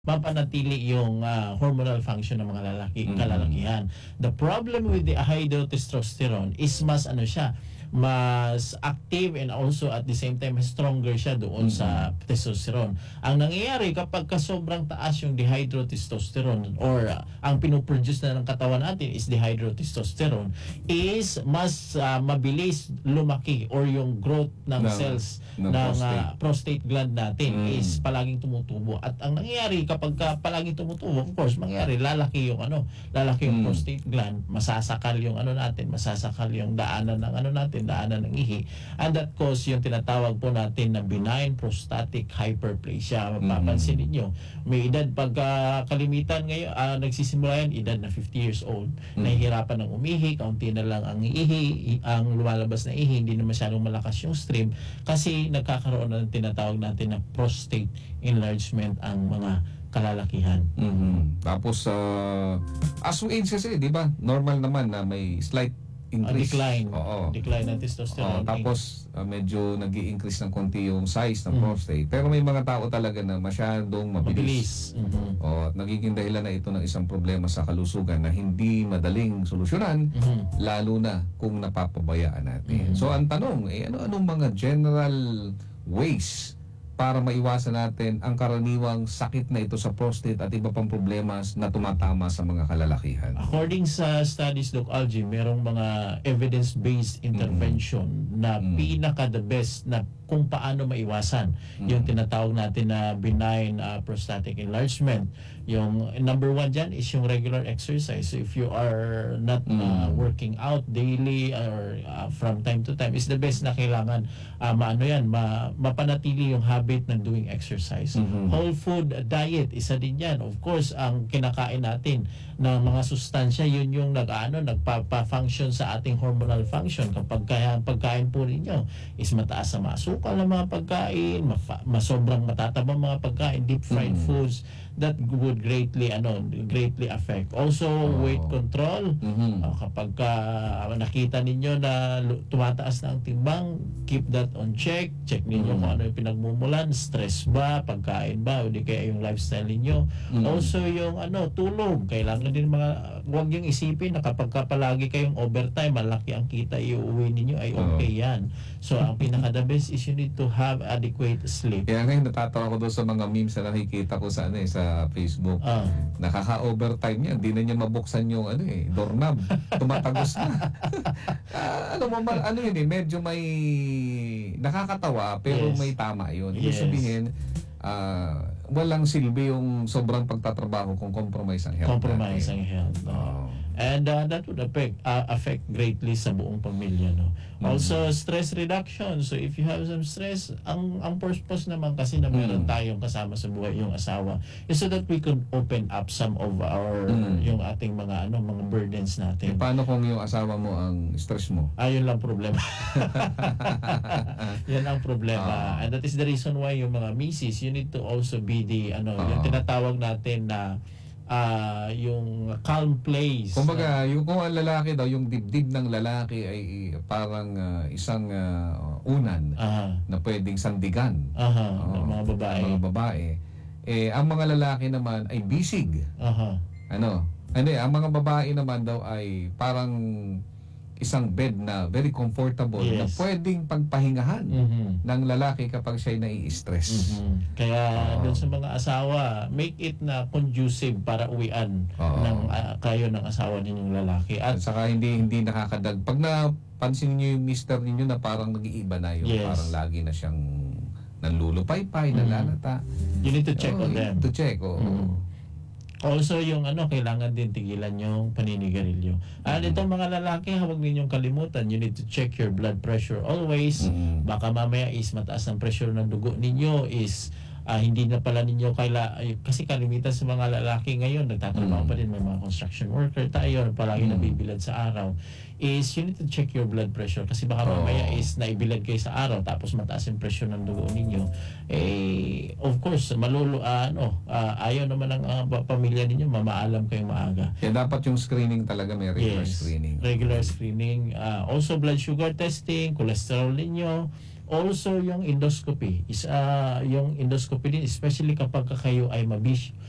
mapanatili yung hormonal function ng mga kalalakihan. The problem with the hydrotestosterone is mas mas active and also at the same time stronger siya doon sa testosterone. Ang nangyayari kapag sobrang taas yung dihydrotestosterone or ang pinoproduce na ng katawan natin is dihydrotestosterone is mas mabilis lumaki or yung growth ng cells ng prostate gland natin is palaging tumutubo. At ang nangyayari kapag palaging tumutubo, of course, lalaki yung prostate gland, masasakal yung masasakal yung daanan ng daanan ng ihi, and that cause yung tinatawag po natin na benign prostatic hyperplasia. Mapapansin ninyo, may edad kalimitan ngayon, nagsisimula yan, edad na 50 years old, nahihirapan ng umihi, kaunti na lang ang ihi, ang lumalabas na ihi, hindi na masyadong malakas yung stream kasi nagkakaroon na ng tinatawag natin na prostate enlargement ang mga kalalakihan. Tapos, as we age kasi, di ba, normal naman na may slight increase. Decline ng testosterone. Tapos medyo nag-i-increase ng konti yung size ng prostate. Pero may mga tao talaga na masyadong mabilis. At nagiging dahilan na ito ng isang problema sa kalusugan na hindi madaling solusyonan, lalo na kung napapabayaan natin. So ang tanong, ano-anong mga general ways para maiwasan natin ang karaniwang sakit na ito sa prostate at iba pang problema na tumatama sa mga kalalakihan? According sa studies, Doc Algie, merong mga evidence-based intervention na pinaka-the best na kung paano maiwasan yung tinatawag natin na benign prostatic enlargement. Yung number one dyan is yung regular exercise. So if you are not working out daily or from time to time, is the best na kailangan mapanatili yung habit ng doing exercise. Whole food diet, isa din yan. Of course, ang kinakain natin ng mga sustansya, yun yung nagpa-function sa ating hormonal function. Kapag pagkain po ninyo is mataas sa masukal na mga pagkain, sobrang matatabang mga pagkain, deep fried foods, that would greatly affect. Also, weight control. Kapag nakita ninyo na tumataas na ang timbang, keep that on check. Check ninyo kung ano yung pinagmumulan, stress ba, pagkain ba, o di kaya yung lifestyle ninyo. Also, yung tulog. Kailangan din huwag yung isipin na kapag palagi kayong overtime, malaki ang kita iuwi ninyo, ay okay yan. So, ang pinaka-the best is you need to have adequate sleep. Kaya ngayon natatawa ko doon sa mga memes na nakikita ko sa Facebook. Nakaka-overtime yan. Hindi na niya mabuksan yung doorknob. Tumatagos na. Medyo may nakakatawa pero may tama yun. Ibig sabihin, walang silbi yung sobrang pagtatrabaho kung compromise ang health. Ang health. And that would affect greatly sa buong pamilya. Also, stress reduction. So, if you have some stress, ang purpose naman kasi na meron tayong kasama sa buhay, yung asawa, is so that we could open up some of our, yung ating mga burdens natin. Paano kung yung asawa mo ang stress mo? Yun lang problema. Yan ang problema. And that is the reason why yung mga misis, you need to also be the, yung tinatawag natin na yung calm place. Kumbaga, kung ang lalaki daw, yung dibdib ng lalaki ay parang isang unan na pwedeng sandigan ng mga babae. Ang mga lalaki naman ay bisig. Ang mga babae naman daw ay parang isang bed na very comfortable na pwedeng pagpahingahan ng lalaki kapag siya'y nai-stress. Kaya doon sa mga asawa, make it na conducive para uwian kayo ng asawa ninyong lalaki. At saka hindi nakakadag. Pag napansin niyo yung mister ninyo na parang nag-iiba na yun, parang lagi na siyang nanlulupay-pay, nalalata. You need to check on them. To check, Also, yung kailangan din tigilan yung paninigarilyo. At itong mga lalaki, huwag ninyong kalimutan, you need to check your blood pressure always. Baka mamaya is mataas ang pressure ng dugo ninyo, is hindi na pala ninyo kasi kalimitan sa mga lalaki ngayon, nagtatrabaho pa din, may mga construction worker tayo, palagi nabibilad sa araw, is you need to check your blood pressure kasi baka mamaya is naibilad kayo sa araw tapos mataas yung pressure ng dugo ninyo. Of course, ayaw naman ng pamilya ninyo, mamaalam kayong maaga. Kaya dapat yung screening talaga may regular screening. Regular screening. Also, blood sugar testing, cholesterol ninyo. Also, yung endoscopy is yung endoscopy din, especially kapag kayo ay